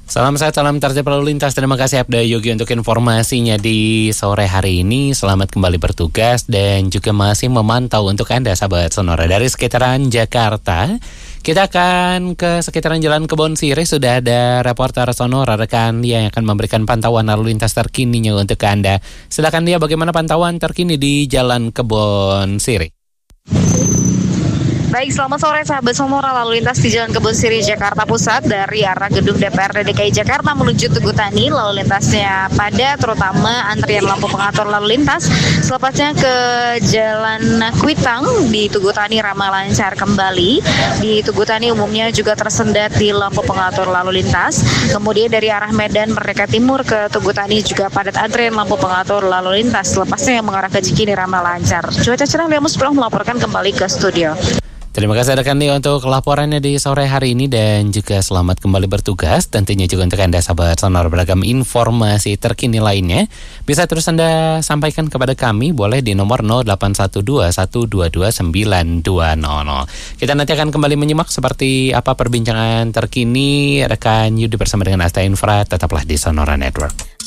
Salam sehat, salam tertib lalu lintas. Terima kasih Abda Yogi untuk informasinya di sore hari ini. Selamat kembali bertugas dan juga masih memantau untuk Anda sahabat Sonora dari sekitaran Jakarta. Kita akan ke sekitaran Jalan Kebon Sirih. Sudah ada reporter Sonora rekan yang akan memberikan pantauan lalu lintas terkininya untuk Anda. Silakan dia, bagaimana pantauan terkini di Jalan Kebon Sirih? Baik, selamat sore sahabat Sonora. Lalu lintas di Jalan Kebon Sirih, Jakarta Pusat dari arah gedung DPRD DKI Jakarta menuju Tugu Tani. Lalu lintasnya padat, terutama antrian lampu pengatur lalu lintas. Selepasnya ke Jalan Kuitang di Tugu Tani ramai lancar kembali. Di Tugu Tani umumnya juga tersendat di lampu pengatur lalu lintas. Kemudian dari arah Medan Merdeka Timur ke Tugu Tani juga padat antrian lampu pengatur lalu lintas. Selepasnya yang mengarah ke Cikini ramai lancar. Cuaca cerah, Lemus Pulang melaporkan kembali ke studio. Terima kasih rekan nih untuk laporannya di sore hari ini dan juga selamat kembali bertugas. Tentunya juga untuk Anda sahabat Sonora beragam informasi terkini lainnya bisa terus Anda sampaikan kepada kami, boleh di nomor 0812122920. Kita nanti akan kembali menyimak seperti apa perbincangan terkini rekan Yudi bersama dengan Asta Infra. Tetaplah di Sonora Network.